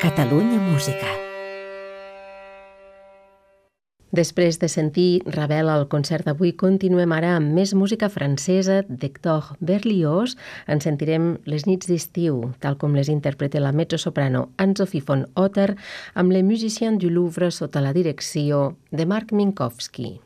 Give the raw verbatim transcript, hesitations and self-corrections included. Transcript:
Catalunya Música. Després de sentir Ravel al concert d'avui, continuem ara amb més música francesa d'Hector Berlioz. En sentirem Les nits d'estiu, tal com les interpreta la mezzosoprano Anne-Sophie von Otter, amb les musiciens du Louvre sota la direcció de Marc Minkowski.